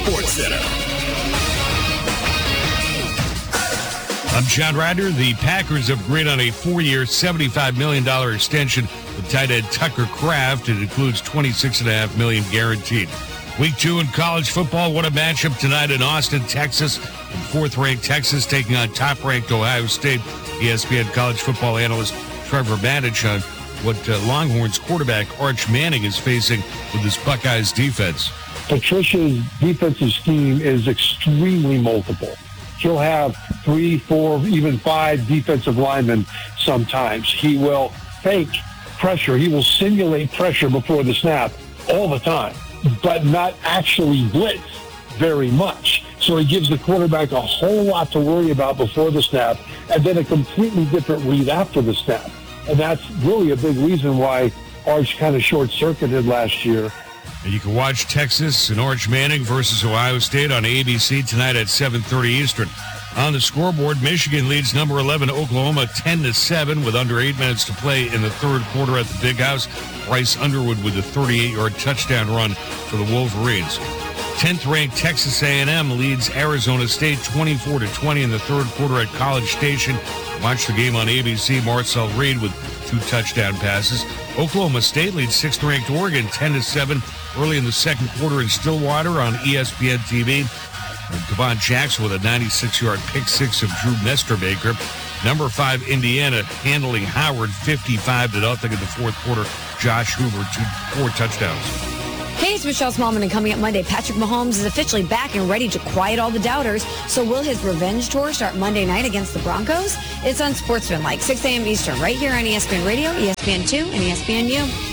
Sports Center. I'm John Ryder. The Packers have agreed on a 4-year, $75 million extension with tight end Tucker Kraft. It includes $26.5 million guaranteed. Week 2 in college football. What a matchup tonight in Austin, Texas. And fourth-ranked Texas taking on top-ranked Ohio State. ESPN college football analyst Trevor Matich on what Longhorns quarterback Arch Manning is facing with this Buckeyes defense. Patricia's defensive scheme is extremely multiple. He'll have 3, 4, even 5 defensive linemen sometimes. He will fake pressure. He will simulate pressure before the snap all the time, but not actually blitz very much. So he gives the quarterback a whole lot to worry about before the snap, and then a completely different read after the snap. And that's really a big reason why Arch kind of short-circuited last year. And you can watch Texas and Arch Manning versus Ohio State on ABC tonight at 7:30 Eastern. On the scoreboard, Michigan leads number 11 Oklahoma 10-7 with under 8 minutes to play in the third quarter at the Big House. Bryce Underwood with a 38-yard touchdown run for the Wolverines. 10th-ranked Texas A&M leads Arizona State 24-20 in the third quarter at College Station. Watch the game on ABC. Marcel Reed with 2 touchdown passes. Oklahoma State leads 6th-ranked Oregon 10-7 early in the second quarter in Stillwater on ESPN TV. And Devon Jackson with a 96-yard pick-6 of Drew Mesterbaker. Number 5 Indiana handling Howard 55-0 in the fourth quarter. Josh Hoover 4 touchdowns. Hey, it's Michelle Smallman, and coming up Monday, Patrick Mahomes is officially back and ready to quiet all the doubters. So will his revenge tour start Monday night against the Broncos? It's on Sportsman, like 6 a.m. Eastern, right here on ESPN Radio, ESPN2, and ESPNU.